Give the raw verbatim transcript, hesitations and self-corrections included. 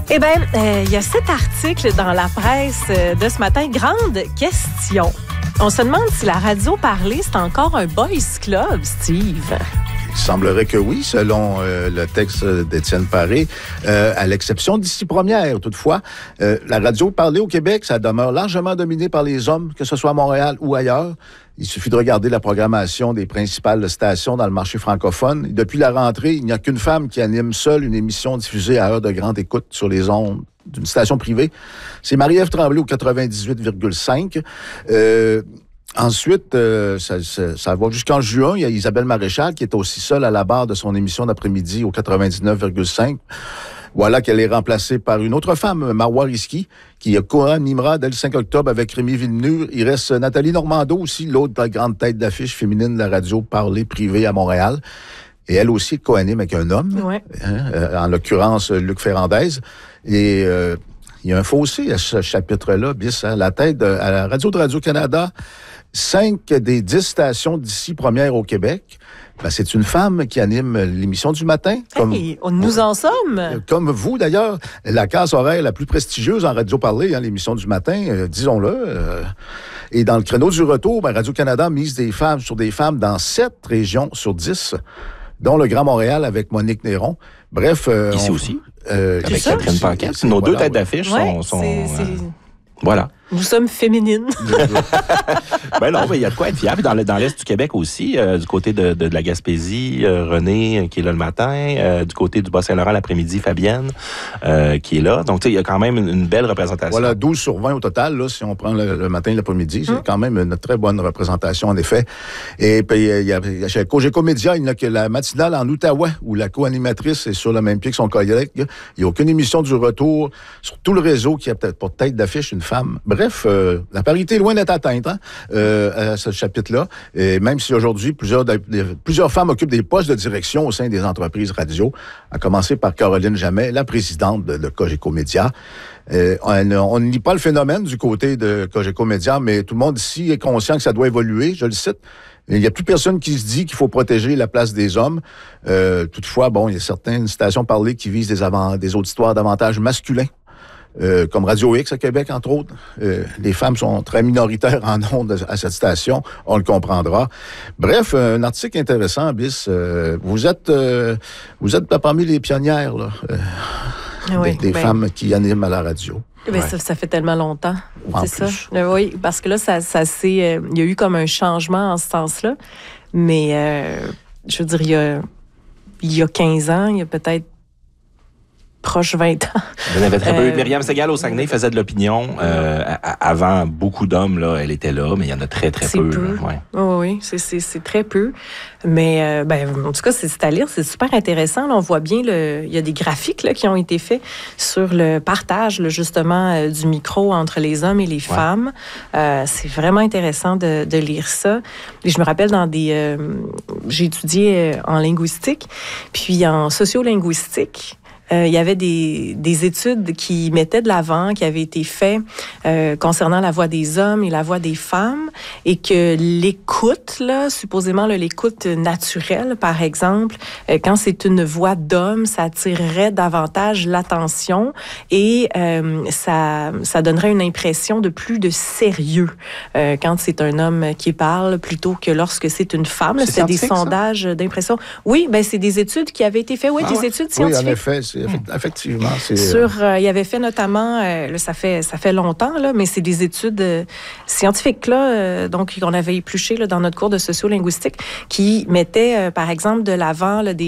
Eh bien, euh, il y a cet article dans la presse euh, de ce matin. Grande question. On se demande si la radio parlée, c'est encore un boys club, Steve. Il semblerait que oui, selon euh, le texte d'Étienne Paré, euh, à l'exception d'Ici Première. Toutefois, euh, la radio parlée au Québec, ça demeure largement dominé par les hommes, que ce soit à Montréal ou ailleurs. Il suffit de regarder la programmation des principales stations dans le marché francophone. Depuis la rentrée, il n'y a qu'une femme qui anime seule une émission diffusée à heure de grande écoute sur les ondes d'une station privée. C'est Marie-Ève Tremblay au quatre-vingt-dix-huit virgule cinq. Euh, Ensuite, euh, ça, ça, ça va jusqu'en juin. Il y a Isabelle Maréchal qui est aussi seule à la barre de son émission d'après-midi au quatre-vingt-dix-neuf virgule cinq. Voilà qu'elle est remplacée par une autre femme, Marois Risky, qui co-animera dès le cinq octobre avec Rémi Villeneuve. Il reste Nathalie Normando aussi, l'autre grande tête d'affiche féminine de la radio parlée privée à Montréal. Et elle aussi co-anime avec un homme, ouais. hein, euh, en l'occurrence Luc Ferrandez. Et euh, il y a un fossé à ce chapitre-là, bis, hein, la tête de, à la radio de Radio-Canada. Cinq des dix stations d'Ici Première au Québec, ben, c'est une femme qui anime l'émission du matin. Comme, hey, nous en sommes! Comme vous, d'ailleurs. La case horaire la plus prestigieuse en radio parlée, hein, l'émission du matin, euh, disons-le. Euh, et dans le créneau du retour, ben, Radio-Canada mise des femmes sur des femmes dans sept régions sur dix, dont le Grand Montréal avec Monique Néron. Bref... Euh, Ici on, aussi, euh, avec Catherine Paquette. Nos voilà, deux têtes d'affiche ouais, sont... sont c'est, c'est... Euh, voilà. Nous sommes féminines. Ben non, mais il y a de quoi être fier. Puis dans, le, dans l'Est du Québec aussi, euh, du côté de, de, de la Gaspésie, euh, René, qui est là le matin. Euh, du côté du Bas-Saint-Laurent, l'après-midi, Fabienne, euh, qui est là. Donc, tu sais, il y a quand même une, une belle représentation. Voilà, douze sur vingt au total, là, si on prend le, le matin et l'après-midi. C'est mmh. quand même une très bonne représentation, en effet. Et puis, il y a, il y a chez Cogeco Média, il n'y a que la matinale en Outaouais, où la co-animatrice est sur le même pied que son collègue. Il n'y a aucune émission du retour sur tout le réseau qui a peut-être pour tête d'affiche une femme. Bref, euh, la parité est loin d'être atteinte, hein, euh, à ce chapitre-là. Et même si aujourd'hui, plusieurs, de, de, plusieurs femmes occupent des postes de direction au sein des entreprises radio, à commencer par Caroline Jamais, la présidente de, de Cogeco Média. Euh, on, on ne lit pas le phénomène du côté de Cogeco Média, mais tout le monde ici est conscient que ça doit évoluer, je le cite. Il n'y a plus personne qui se dit qu'il faut protéger la place des hommes. Euh, toutefois, bon, il y a certaines stations parlées qui visent des, avant, des auditoires davantage masculins. Euh, comme Radio X à Québec, entre autres. Euh, les femmes sont très minoritaires en ondes à cette station, on le comprendra. Bref, un article intéressant, Bis. Euh, vous êtes euh, vous êtes parmi les pionnières, là, euh, oui, des, des ben, femmes qui animent à la radio. Ben ouais. ça, ça fait tellement longtemps, en c'est plus. ça. Oui, parce que là, ça, ça c'est, euh, il y a eu comme un changement en ce sens-là. Mais, euh, je veux dire, il y a, il y a quinze ans, il y a peut-être proche vingt ans. Vous en avez très peu. Euh, Myriam Segal au Saguenay faisait de l'opinion. Euh, avant, beaucoup d'hommes, là, elle était là, mais il y en a très, très c'est peu. peu. Là, ouais. Oh, oui, c'est, c'est, c'est très peu. Mais, euh, ben, en tout cas, c'est, c'est à lire, c'est super intéressant. Là, on voit bien, le, il y a des graphiques là, qui ont été faits sur le partage, là, justement, euh, du micro entre les hommes et les ouais. femmes. Euh, c'est vraiment intéressant de, de lire ça. Et je me rappelle dans des... Euh, j'ai étudié en linguistique, puis en sociolinguistique. Euh, il y avait des, des études qui mettaient de l'avant, qui avaient été faites euh, concernant la voix des hommes et la voix des femmes, et que l'écoute, là, supposément là, l'écoute naturelle, par exemple, euh, quand c'est une voix d'homme, ça attirerait davantage l'attention et euh, ça, ça donnerait une impression de plus de sérieux euh, quand c'est un homme qui parle plutôt que lorsque c'est une femme. C'est, c'est des sondages ça? d'impression. Oui, ben c'est des études qui avaient été faites. Oui, ah, des ouais. études scientifiques. Oui, en effet, c'est effectivement, c'est... Sur, euh, il avait fait notamment, euh, là, ça fait ça fait longtemps, là, mais c'est des études euh, scientifiques, là, euh, donc qu'on avait épluchées là, dans notre cours de sociolinguistique, qui mettaient, euh, par exemple, de l'avant là, des